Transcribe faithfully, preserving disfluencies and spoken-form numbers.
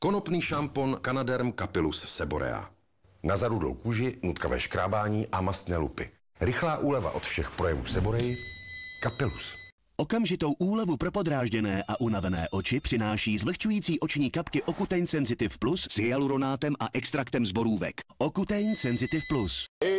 Konopný šampon Canaderm Capillus Seborea. Na zarudlou kůži, nutkavé škrábání a mastné lupy. Rychlá úleva od všech projevů Seboreji. Capillus. Okamžitou úlevu pro podrážděné a unavené oči přináší zvlhčující oční kapky Ocutein Sensitive Plus s hyaluronátem a extraktem z borůvek. Ocutein Sensitive Plus.